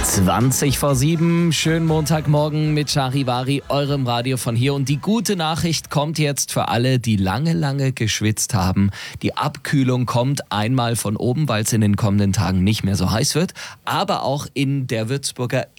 20 vor 7, schönen Montagmorgen mit Charivari, eurem Radio von hier. Und die gute Nachricht kommt jetzt für alle, die lange geschwitzt haben. Die Abkühlung kommt einmal von oben, weil es in den kommenden Tagen nicht mehr so heiß wird. Aber auch in der Würzburger